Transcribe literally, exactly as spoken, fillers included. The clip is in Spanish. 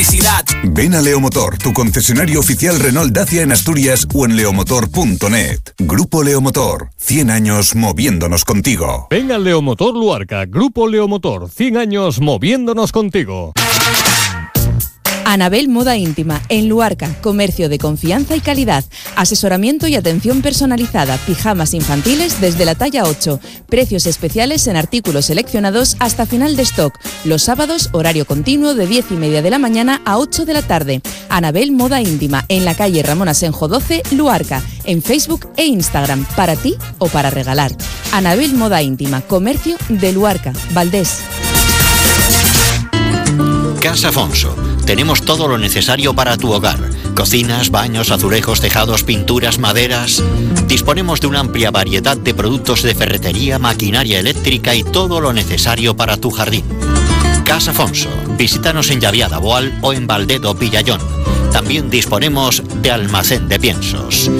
felicidad. Ven a Leomotor, tu concesionario oficial Renault Dacia en Asturias o en leomotor punto net. Grupo Leomotor, cien años moviéndonos contigo. Ven a Leomotor Luarca, Grupo Leomotor, cien años moviéndonos contigo. Anabel Moda Íntima, en Luarca, comercio de confianza y calidad, asesoramiento y atención personalizada, pijamas infantiles desde la talla ocho, precios especiales en artículos seleccionados hasta final de stock, los sábados horario continuo de diez y media de la mañana a ocho de la tarde. Anabel Moda Íntima, en la calle Ramón Asenjo doce, Luarca, en Facebook e Instagram, para ti o para regalar. Anabel Moda Íntima, comercio de Luarca, Valdés. Casa Afonso. Tenemos todo lo necesario para tu hogar. Cocinas, baños, azulejos, tejados, pinturas, maderas. Disponemos de una amplia variedad de productos de ferretería, maquinaria eléctrica y todo lo necesario para tu jardín. Casa Afonso. Visítanos en Llaviada, Boal o en Valdedo, Villayón. También disponemos de almacén de piensos.